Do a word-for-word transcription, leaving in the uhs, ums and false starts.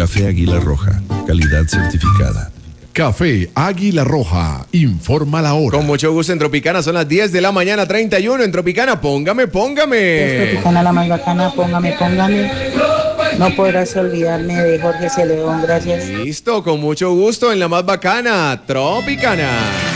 Café Águila Roja, calidad certificada. Café Águila Roja, informa la hora. Con mucho gusto en Tropicana, son las diez de la mañana, treinta y uno en Tropicana, póngame, póngame. Tropicana la más bacana, póngame, póngame. No podrás olvidarme de Jorge C. León, gracias. Listo, con mucho gusto en la más bacana, Tropicana.